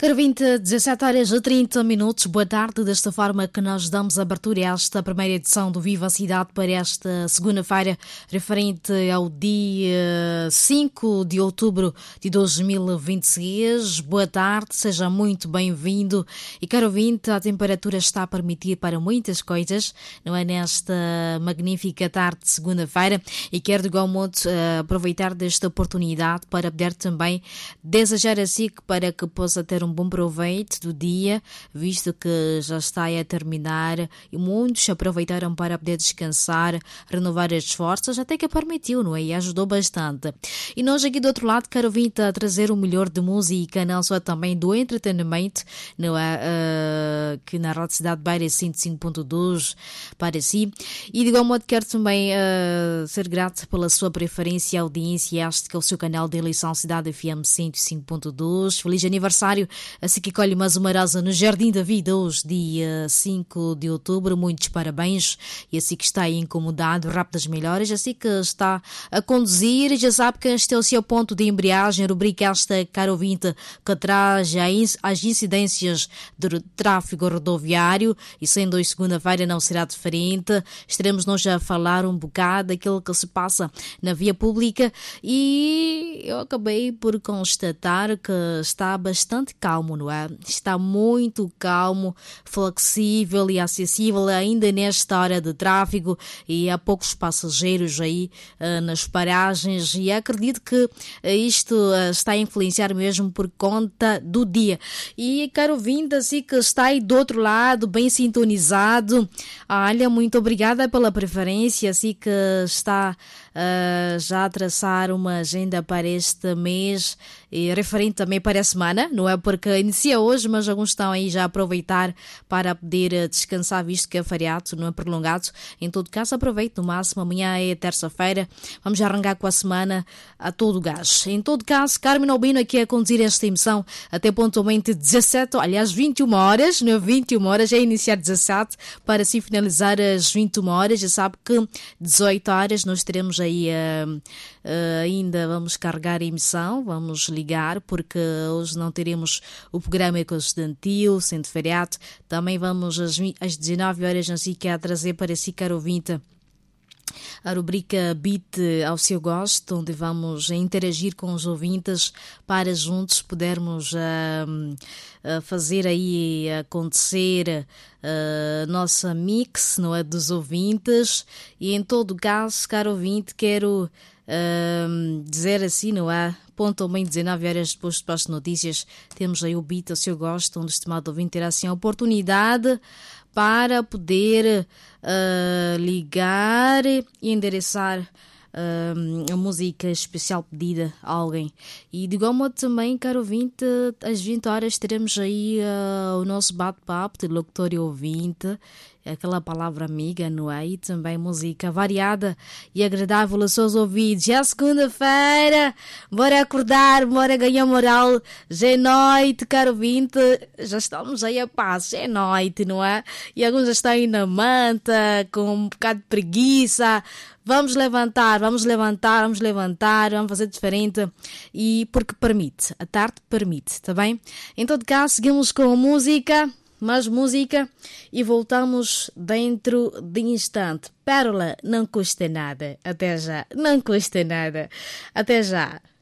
Caro 20, 17 horas e 30 minutos. Boa tarde. Desta forma que nós damos abertura a esta primeira edição do Viva a Cidade para esta segunda-feira, referente ao dia 5 de outubro de 2026. Boa tarde, seja muito bem-vindo. E caro 20, a temperatura está a permitir para muitas coisas, não é, nesta magnífica tarde de segunda-feira. E quero de igual modo aproveitar desta oportunidade para poder também desejar a si para que possa ter um bom proveito do dia, visto que já está a terminar e muitos aproveitaram para poder descansar, renovar as forças, até que permitiu, não é? E ajudou bastante. E nós aqui do outro lado, quero vir a trazer o melhor de música, não só também do entretenimento, não é? Que na Rádio Cidade Beira 105.2 para si. E de igual modo quero também ser grato pela sua preferência e audiência, este que é o seu canal de eleição Cidade FM 105.2. Feliz aniversário, assim que colhe mais uma rosa no Jardim da Vida, hoje, dia 5 de outubro. Muitos parabéns. E assim que está aí incomodado, rápidas melhoras. Assim que está a conduzir, já sabe que este é o seu ponto de embreagem. Rubrica esta, caro ouvinte, que traz as incidências do tráfego rodoviário. E sendo hoje segunda-feira não será diferente. Estaremos nós a falar um bocado daquilo que se passa na via pública. E eu acabei por constatar que está bastante calmo, não é? Está muito calmo, flexível e acessível ainda nesta hora de tráfego, e há poucos passageiros aí nas paragens, e acredito que isto está a influenciar mesmo por conta do dia. E caro ouvinte, assim que está aí do outro lado, bem sintonizado, olha, muito obrigada pela preferência, assim que está já a traçar uma agenda para este mês e referente também para a semana, não é? Porque inicia hoje, mas alguns estão aí já a aproveitar para poder descansar, visto que é feriado, não é prolongado. Em todo caso, aproveite no máximo. Amanhã é terça-feira, vamos arrancar com a semana a todo gás. Em todo caso, Carmen Albino aqui a conduzir esta emissão até pontualmente 17, aliás 21 horas, não é? 21 horas, é iniciar 17 para assim finalizar as 21 horas. Já sabe que 18 horas nós teremos aí ainda vamos carregar a emissão, vamos ligar, porque hoje não teremos o programa estudantil, sendo feriado. Também vamos às 19 horas assim que a trazer para si, caro ouvinte, a rubrica Beat ao seu gosto, onde vamos interagir com os ouvintes para juntos podermos fazer aí acontecer a nossa mix, não é, dos ouvintes. E em todo caso, caro ouvinte, quero dizer assim, não é? Pontualmente 19 horas depois de as notícias, temos aí o Beat ao seu gosto, onde o estimado ouvinte terá assim a oportunidade para poder ligar e endereçar a música especial pedida a alguém. E de igual modo também, caro ouvinte, às 20 horas teremos aí o nosso bate-papo de locutor e ouvinte, aquela palavra amiga, não é? E também música variada e agradável aos seus ouvidos. Já é segunda-feira, bora acordar, bora ganhar moral. Já é noite, caro ouvinte, já estamos aí a paz, já é noite, não é? E alguns já estão aí na manta, com um bocado de preguiça. Vamos levantar, vamos fazer diferente, e porque permite, a tarde permite, tá bem? Em todo caso, seguimos com a música, mais música, e voltamos dentro de instante. Pérola, não custa nada, até já, não custa nada, até já.